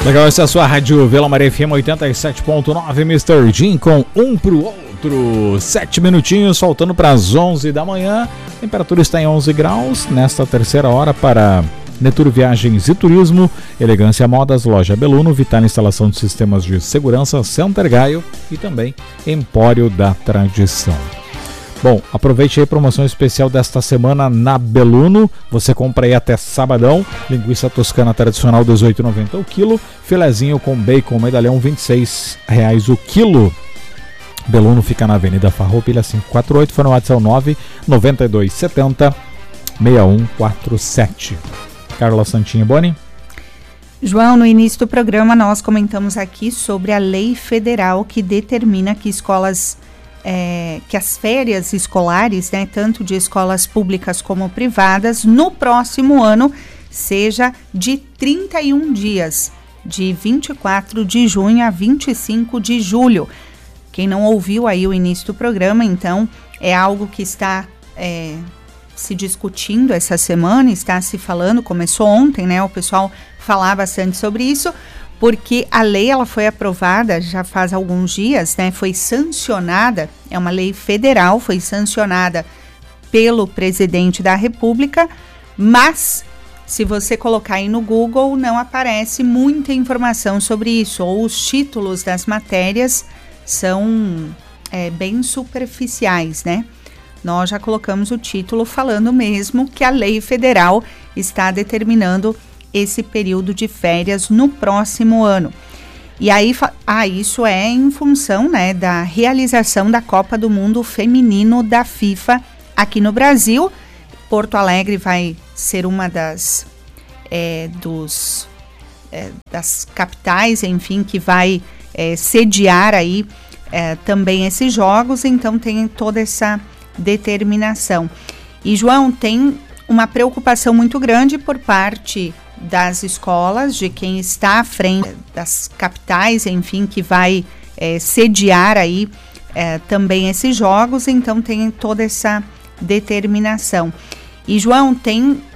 Legal, essa é a sua rádio Vila Maria FM 87.9, Mr. Jim com um pro outro. 7 minutinhos, faltando para as 11 da manhã. A temperatura está em 11 graus. Nesta terceira hora para Neturo Viagens e Turismo, Elegância Modas, Loja Beluno, Vital Instalação de Sistemas de Segurança, Center Gaio e também Empório da Tradição. Bom, aproveite aí a promoção especial desta semana na Beluno. Você compra aí até sabadão. Linguiça toscana tradicional, R$ 18,90 o quilo. Filezinho com bacon medalhão, R$ 26,00 o quilo. Beluno fica na Avenida Farroupilha 548. Foi no WhatsApp 99270 6147. Carla Santinho Boni. João, no início do programa nós comentamos aqui sobre a lei federal que determina que que as férias escolares, né, tanto de escolas públicas como privadas, no próximo ano seja de 31 dias, de 24 de junho a 25 de julho. Quem não ouviu aí o início do programa, então, é algo que está se discutindo essa semana, está se falando, começou ontem, né, o pessoal falar bastante sobre isso, porque a lei ela foi aprovada já faz alguns dias, né? Foi sancionada, é uma lei federal, foi sancionada pelo presidente da República, mas se você colocar aí no Google não aparece muita informação sobre isso, ou os títulos das matérias são bem superficiais, né? Nós já colocamos o título falando mesmo que a lei federal está determinando esse período de férias no próximo ano. E aí, isso é em função, né, da realização da Copa do Mundo Feminino da FIFA aqui no Brasil. Porto Alegre vai ser uma das capitais, enfim, que vai sediar aí também esses jogos, então tem toda essa determinação. E, João, tem uma preocupação muito grande por parte das escolas, de quem está à frente das capitais, enfim, que vai sediar aí também esses jogos, então tem toda essa determinação. E, João, tem